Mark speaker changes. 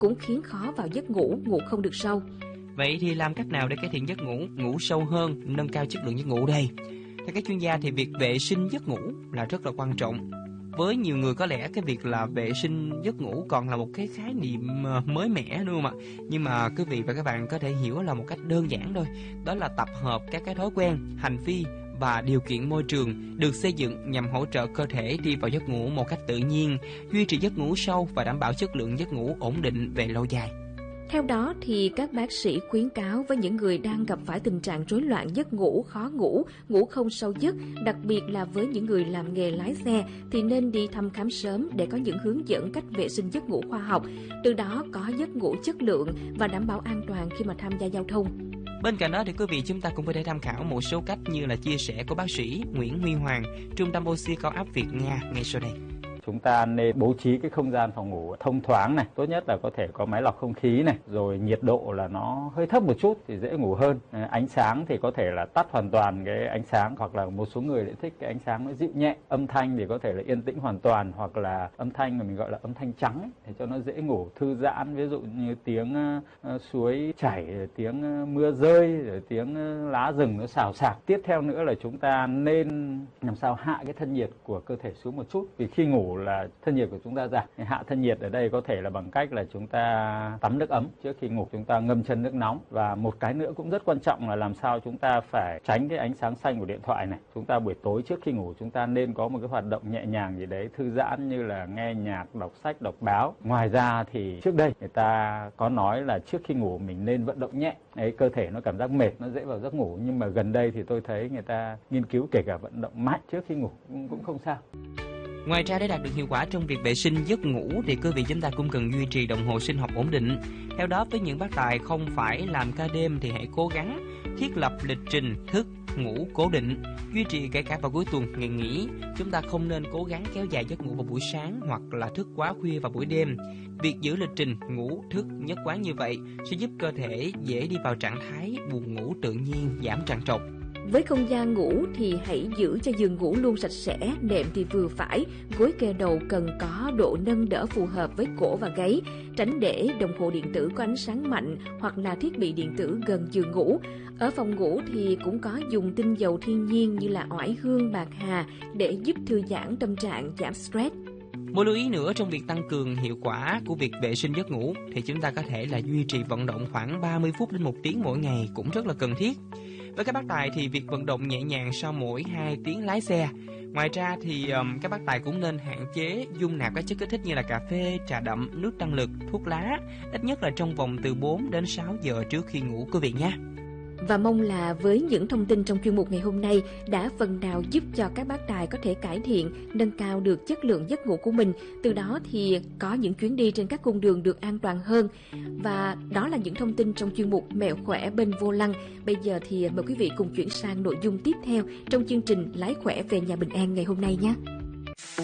Speaker 1: cũng khiến khó vào giấc ngủ, ngủ không được sâu.
Speaker 2: Vậy thì làm cách nào để cải thiện giấc ngủ, ngủ sâu hơn, nâng cao chất lượng giấc ngủ đây? Theo các chuyên gia thì việc vệ sinh giấc ngủ là rất là quan trọng. Với nhiều người có lẽ cái việc là vệ sinh giấc ngủ còn là một cái khái niệm mới mẻ, đúng không ạ? Nhưng mà quý vị và các bạn có thể hiểu là một cách đơn giản thôi. Đó là tập hợp các cái thói quen, hành vi và điều kiện môi trường được xây dựng nhằm hỗ trợ cơ thể đi vào giấc ngủ một cách tự nhiên, duy trì giấc ngủ sâu và đảm bảo chất lượng giấc ngủ ổn định về lâu dài.
Speaker 1: Theo đó thì các bác sĩ khuyến cáo với những người đang gặp phải tình trạng rối loạn giấc ngủ, khó ngủ, ngủ không sâu giấc, đặc biệt là với những người làm nghề lái xe thì nên đi thăm khám sớm để có những hướng dẫn cách vệ sinh giấc ngủ khoa học, từ đó có giấc ngủ chất lượng và đảm bảo an toàn khi mà tham gia giao thông.
Speaker 2: Bên cạnh đó thì quý vị chúng ta cũng có thể tham khảo một số cách như là chia sẻ của bác sĩ Nguyễn Huy Hoàng, Trung tâm Oxy Cao áp Việt Nga ngay sau đây.
Speaker 3: Chúng ta nên bố trí cái không gian phòng ngủ thông thoáng này, tốt nhất là có thể có máy lọc không khí này, rồi nhiệt độ là nó hơi thấp một chút thì dễ ngủ hơn. Ánh sáng thì có thể là tắt hoàn toàn cái ánh sáng, hoặc là một số người lại thích cái ánh sáng nó dịu nhẹ. Âm thanh thì có thể là yên tĩnh hoàn toàn, hoặc là âm thanh mà mình gọi là âm thanh trắng ấy, để cho nó dễ ngủ, thư giãn, ví dụ như tiếng suối chảy, tiếng mưa rơi, rồi tiếng lá rừng nó xào xạc. Tiếp theo nữa là chúng ta nên làm sao hạ cái thân nhiệt của cơ thể xuống một chút, vì khi ngủ là thân nhiệt của chúng ta giảm. Hạ thân nhiệt ở đây có thể là bằng cách là chúng ta tắm nước ấm trước khi ngủ, chúng ta ngâm chân nước nóng. Và một cái nữa cũng rất quan trọng là làm sao chúng ta phải tránh cái ánh sáng xanh của điện thoại này. Chúng ta buổi tối trước khi ngủ chúng ta nên có một cái hoạt động nhẹ nhàng gì đấy, thư giãn, như là nghe nhạc, đọc sách, đọc báo. Ngoài ra thì trước đây người ta có nói là trước khi ngủ mình nên vận động nhẹ. Đấy, cơ thể nó cảm giác mệt, nó dễ vào giấc ngủ. Nhưng mà gần đây thì tôi thấy người ta nghiên cứu kể cả vận động mạnh trước khi ngủ cũng không sao.
Speaker 2: Ngoài ra để đạt được hiệu quả trong việc vệ sinh giấc ngủ thì quý vị chúng ta cũng cần duy trì đồng hồ sinh học ổn định. Theo đó, với những bác tài không phải làm ca đêm thì hãy cố gắng thiết lập lịch trình thức ngủ cố định, duy trì kể cả vào cuối tuần, ngày nghỉ. Chúng ta không nên cố gắng kéo dài giấc ngủ vào buổi sáng hoặc là thức quá khuya vào buổi đêm. Việc giữ lịch trình ngủ thức nhất quán như vậy sẽ giúp cơ thể dễ đi vào trạng thái buồn ngủ tự nhiên, giảm trằn trọc.
Speaker 1: Với không gian ngủ thì hãy giữ cho giường ngủ luôn sạch sẽ, nệm thì vừa phải, gối kê đầu cần có độ nâng đỡ phù hợp với cổ và gáy, tránh để đồng hồ điện tử có ánh sáng mạnh hoặc là thiết bị điện tử gần giường ngủ. Ở phòng ngủ thì cũng có dùng tinh dầu thiên nhiên như là oải hương, bạc hà để giúp thư giãn tâm trạng, giảm stress.
Speaker 2: Một lưu ý nữa trong việc tăng cường hiệu quả của việc vệ sinh giấc ngủ thì chúng ta có thể là duy trì vận động khoảng 30 phút đến 1 tiếng mỗi ngày cũng rất là cần thiết. Với các bác tài thì việc vận động nhẹ nhàng sau mỗi 2 tiếng lái xe. Ngoài ra thì các bác tài cũng nên hạn chế dung nạp các chất kích thích như là cà phê, trà đậm, nước tăng lực, thuốc lá, ít nhất là trong vòng từ 4 đến 6 giờ trước khi ngủ quý vị nhé.
Speaker 1: Và mong là với những thông tin trong chuyên mục ngày hôm nay đã phần nào giúp cho các bác tài có thể cải thiện, nâng cao được chất lượng giấc ngủ của mình. Từ đó thì có những chuyến đi trên các cung đường được an toàn hơn. Và đó là những thông tin trong chuyên mục Mẹo khỏe bên vô lăng. Bây giờ thì mời quý vị cùng chuyển sang nội dung tiếp theo trong chương trình Lái khỏe về nhà bình an ngày hôm nay nhé.